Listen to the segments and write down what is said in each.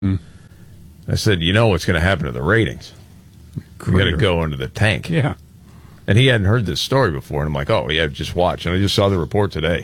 I said, you know what's going to happen to the ratings? We're going to go into the tank. Yeah. And he hadn't heard this story before. And I'm like, oh, yeah, just watch. And I just saw the report today.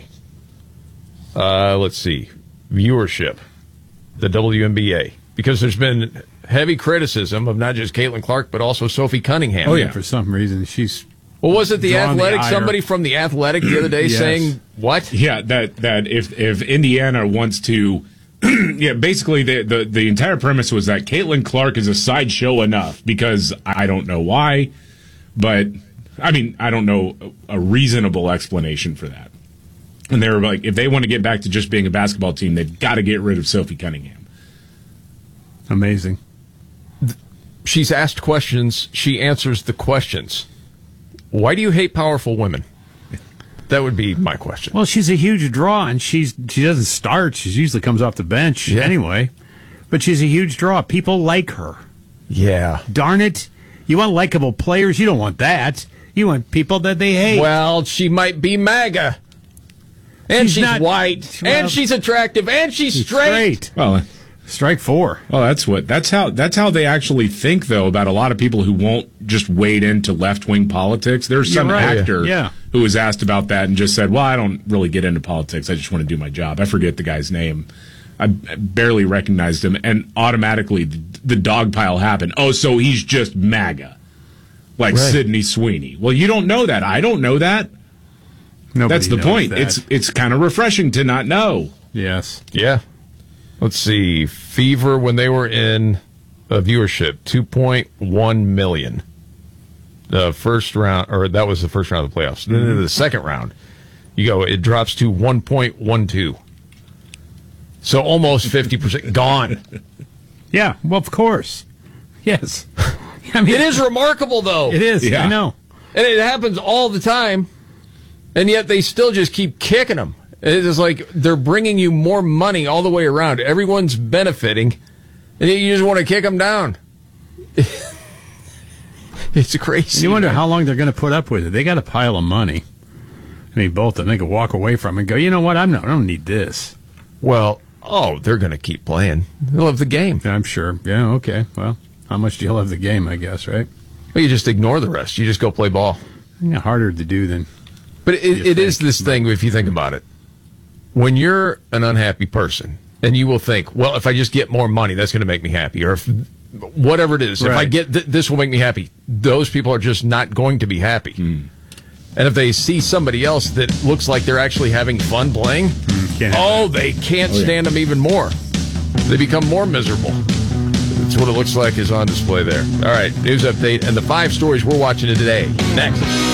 Let's see. Viewership. The WNBA. Because there's been heavy criticism of not just Caitlin Clark, but also Sophie Cunningham. Oh, yeah. For some reason, she's... Well, was it The Athletic? Somebody from The Athletic the other day Yes. saying, what? Yeah, that if Indiana wants to... yeah, basically the entire premise was that Caitlin Clark is a sideshow enough, because I don't know why, but I mean, I don't know a reasonable explanation for that. And they were like, if they want to get back to just being a basketball team, they've got to get rid of Sophie Cunningham. Amazing. She's asked questions. She answers the questions. Why do you hate powerful women? That would be my question. Well, she's a huge draw, and she doesn't start. She usually comes off the bench anyway. But she's a huge draw. People like her. Yeah. Darn it. You want likable players? You don't want that. You want people that they hate. Well, she might be MAGA. And she's white. Well, and she's attractive. And she's straight. Well, strike four. Well, that's how they actually think, though, about a lot of people who won't just wade into left-wing politics. There's some actor who was asked about that and just said, well, I don't really get into politics. I just want to do my job. I forget the guy's name. I barely recognized him, and automatically the dog pile happened. Oh, so he's just MAGA, like Sydney Sweeney. Well, you don't know that. I don't know that. Nobody That's the knows point. that. It's kind of refreshing to not know. Yes. Yeah. Let's see. Fever, when they were in viewership, 2.1 million. The first round, or that was the first round of the playoffs. Then the second round, it drops to 1.12. So almost 50% gone. Yeah, well, of course. Yes. I mean, it is remarkable, though. It is, I know. And it happens all the time, and yet they still just keep kicking them. It's like they're bringing you more money all the way around. Everyone's benefiting, and yet you just want to kick them down. It's crazy. You wonder how long they're going to put up with it. They got a pile of money. I mean, both of them. They could walk away from it and go, you know what, I don't need this. Well, they're going to keep playing. They love the game. I'm sure. Yeah, okay. Well, how much do you love the game, I guess, right? Well, you just ignore the rest. You just go play ball. Yeah, harder to do than... But it is this thing, if you think about it. When you're an unhappy person, and you will think, well, if I just get more money, that's going to make me happy. Or if whatever it is, if I get this will make me happy. Those people are just not going to be happy. And if they see somebody else that looks like they're actually having fun playing, they can't stand them even more. They become more miserable. That's what it looks like is on display there. All right, news update and the 5 stories we're watching today. Next.